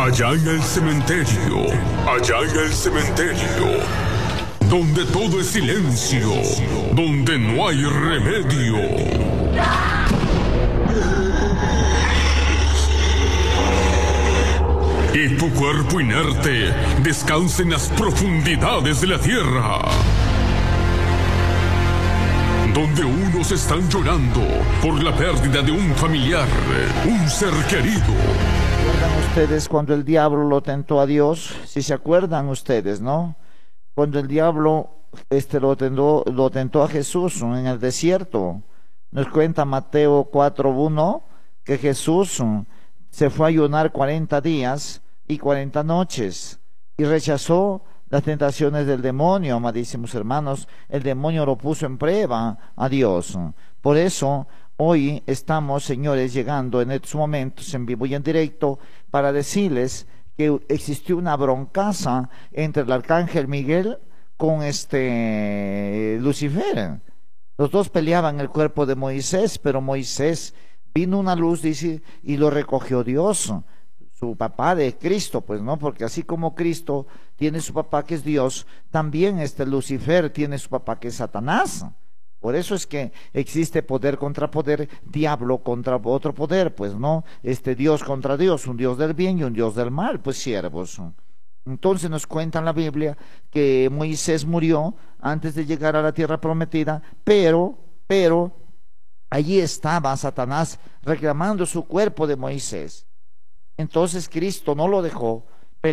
Allá en el cementerio, donde todo es silencio, donde no hay remedio. Y tu cuerpo inerte descansa en las profundidades de la tierra, donde unos están llorando por la pérdida de un familiar, un ser querido. ¿Recuerdan ustedes cuando el diablo lo tentó a Dios? Si se acuerdan ustedes, ¿no? Cuando el diablo lo tentó a Jesús en el desierto. Nos cuenta Mateo 4:1 que Jesús se fue a ayunar 40 días y 40 noches y rechazó las tentaciones del demonio, amadísimos hermanos. El demonio lo puso en prueba a Dios. Por eso hoy estamos, señores, llegando en estos momentos en vivo y en directo para decirles que existió una broncaza entre el arcángel Miguel con Lucifer. Los dos peleaban el cuerpo de Moisés, pero Moisés vino una luz, dice, y lo recogió Dios, su papá de Cristo, pues no, porque así como Cristo tiene su papá que es Dios, también Lucifer tiene su papá que es Satanás. Por eso es que existe poder contra poder, diablo contra otro poder, pues no, Dios contra Dios, un Dios del bien y un Dios del mal, pues siervos. Entonces nos cuenta en la Biblia que Moisés murió antes de llegar a la tierra prometida, pero allí estaba Satanás reclamando su cuerpo de Moisés. Entonces Cristo no lo dejó,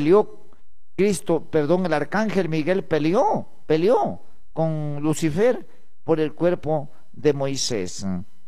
el arcángel Miguel peleó con Lucifer por el cuerpo de Moisés,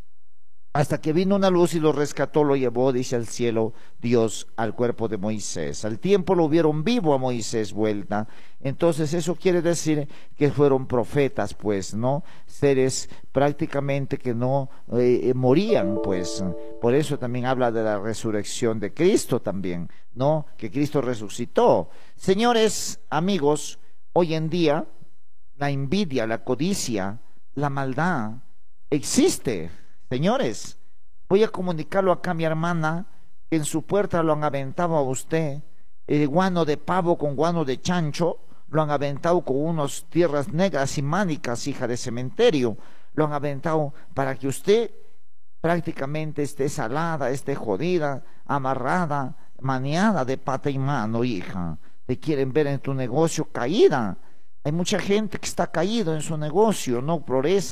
hasta que vino una luz y lo rescató, lo llevó, dice, al cielo Dios al cuerpo de Moisés. Al tiempo lo vieron vivo a Moisés vuelta. Entonces eso quiere decir que fueron profetas, pues, ¿no? Seres prácticamente que no morían, pues. Por eso también habla de la resurrección de Cristo también, ¿no? Que Cristo resucitó. Señores, amigos, hoy en día la envidia, la codicia, la maldad existe. Señores, voy a comunicarlo acá a mi hermana, que en su puerta lo han aventado a usted, guano de pavo con guano de chancho, lo han aventado con unas tierras negras y mánicas, hija de cementerio, lo han aventado para que usted prácticamente esté salada, esté jodida, amarrada, maniada de pata y mano, hija. Te quieren ver en tu negocio caída. Hay mucha gente que está caído en su negocio, no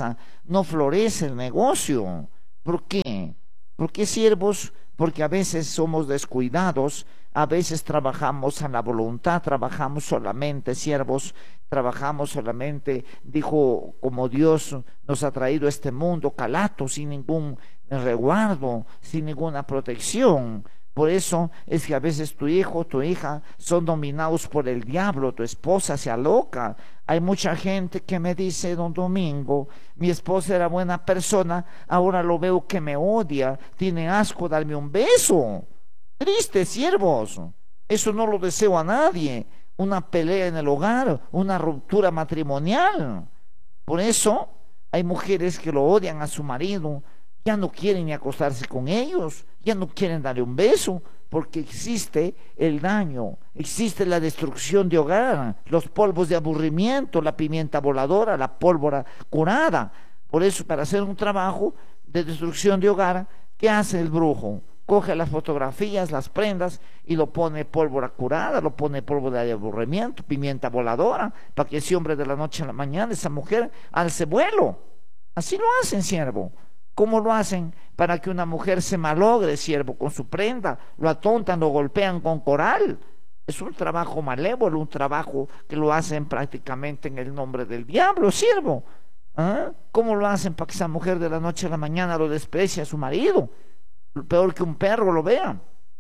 florece el negocio. ¿Por qué? ¿Por qué, siervos? Porque a veces somos descuidados, a veces trabajamos a la voluntad, trabajamos solamente, siervos, trabajamos solamente, dijo, como Dios nos ha traído a este mundo, calato, sin ningún resguardo, sin ninguna protección. Por eso es que a veces tu hijo, tu hija son dominados por el diablo, tu esposa se aloca. Hay mucha gente que me dice, don Domingo, mi esposa era buena persona, ahora lo veo que me odia, tiene asco darme un beso. Triste, siervos, eso no lo deseo a nadie. Una pelea en el hogar, una ruptura matrimonial. Por eso hay mujeres que lo odian a su marido, ya no quieren ni acostarse con ellos, ya no quieren darle un beso, porque existe el daño, existe la destrucción de hogar, los polvos de aburrimiento, la pimienta voladora, la pólvora curada. Por eso, para hacer un trabajo de destrucción de hogar, ¿qué hace el brujo? Coge las fotografías, las prendas y lo pone pólvora curada, lo pone polvo de aburrimiento, pimienta voladora, para que ese hombre de la noche a la mañana, esa mujer, alce vuelo. Así lo hacen, siervo. ¿Cómo lo hacen? Para que una mujer se malogre, siervo, con su prenda, lo atontan, lo golpean con coral. Es un trabajo malévolo, un trabajo que lo hacen prácticamente en el nombre del diablo, siervo. ¿Ah? ¿Cómo lo hacen para que esa mujer de la noche a la mañana lo desprecie a su marido? Peor que un perro lo vea,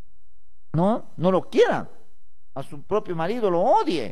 no lo quiera, a su propio marido lo odie.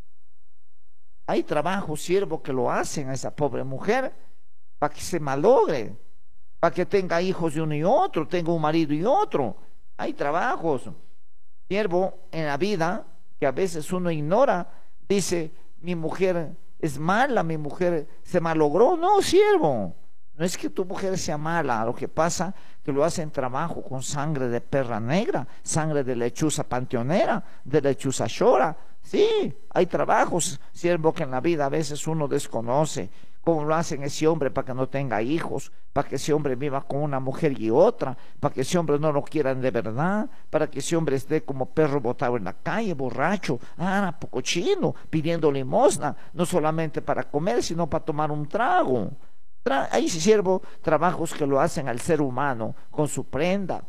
Hay trabajo, siervo, que lo hacen a esa pobre mujer para que se malogre, para que tenga hijos de uno y otro, tenga un marido y otro. Hay trabajos, siervo, en la vida que a veces uno ignora. Dice, mi mujer es mala, mi mujer se malogró. No, siervo, No es que tu mujer sea mala, lo que pasa que lo hacen trabajo con sangre de perra negra, sangre de lechuza panteonera, de lechuza chora. Sí, hay trabajos, siervo, que en la vida a veces uno desconoce. Cómo lo hacen ese hombre para que no tenga hijos, para que ese hombre viva con una mujer y otra, para que ese hombre no lo quieran de verdad, para que ese hombre esté como perro botado en la calle, borracho, cochino, pidiendo limosna, no solamente para comer, sino para tomar un trago. Hay, siervo, trabajos que lo hacen al ser humano con su prenda.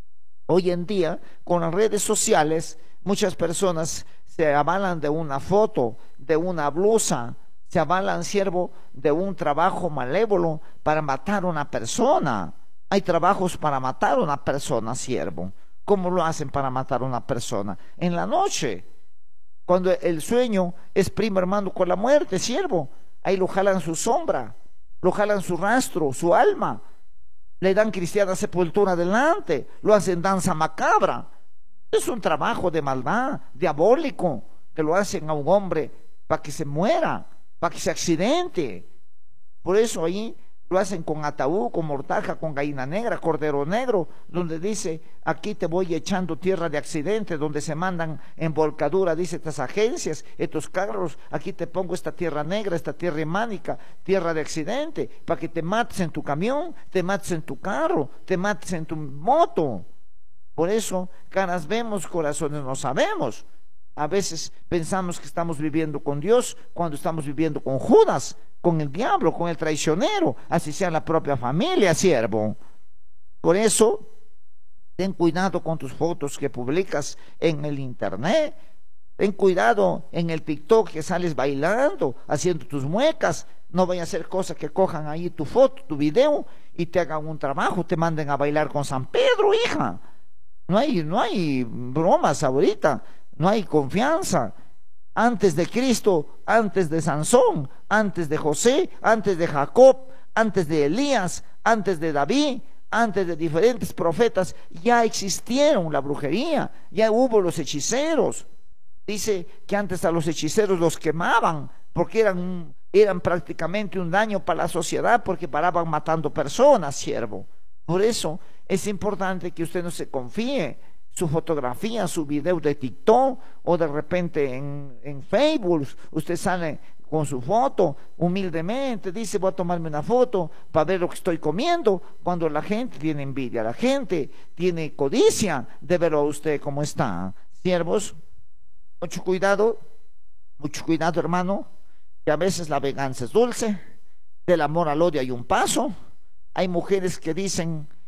Hoy en día, con las redes sociales, muchas personas se avalan de una foto, de una blusa, se avalan, siervo, de un trabajo malévolo para matar a una persona. Hay trabajos para matar a una persona, siervo. ¿Cómo lo hacen para matar a una persona? En la noche, cuando el sueño es primo hermano con la muerte, siervo. Ahí lo jalan su sombra, lo jalan su rastro, su alma. Le dan cristiana sepultura delante, lo hacen danza macabra. Es un trabajo de maldad, diabólico, que lo hacen a un hombre para que se muera, para que se accidente. Por eso ahí lo hacen con ataúd, con mortaja, con gallina negra, cordero negro, donde dice, aquí te voy echando tierra de accidente, donde se mandan en volcadura, dice estas agencias, estos carros, aquí te pongo esta tierra negra, esta tierra imánica, tierra de accidente, para que te mates en tu camión, te mates en tu carro, te mates en tu moto. Por eso, caras vemos, corazones no sabemos. A veces pensamos que estamos viviendo con Dios cuando estamos viviendo con Judas, con el diablo, con el traicionero, así sea la propia familia, siervo. Por eso, ten cuidado con tus fotos que publicas en el internet. Ten cuidado en el TikTok que sales bailando, haciendo tus muecas. No vaya a ser cosas que cojan ahí tu foto, tu video y te hagan un trabajo, te manden a bailar con San Pedro, hija. No hay bromas ahorita, no hay confianza. Antes de Cristo, antes de Sansón, antes de José, antes de Jacob, antes de Elías, antes de David, antes de diferentes profetas, ya existieron la brujería, ya hubo los hechiceros. Dice que antes a los hechiceros los quemaban porque eran prácticamente un daño para la sociedad, porque paraban matando personas, siervo. Por eso es importante que usted no se confíe. Su fotografía, su video de TikTok o de repente en Facebook, usted sale con su foto humildemente, dice voy a tomarme una foto para ver lo que estoy comiendo, cuando la gente tiene envidia, la gente tiene codicia de verlo a usted como está. Siervos, mucho cuidado hermano, que a veces la venganza es dulce, del amor al odio hay un paso. Hay mujeres que dicen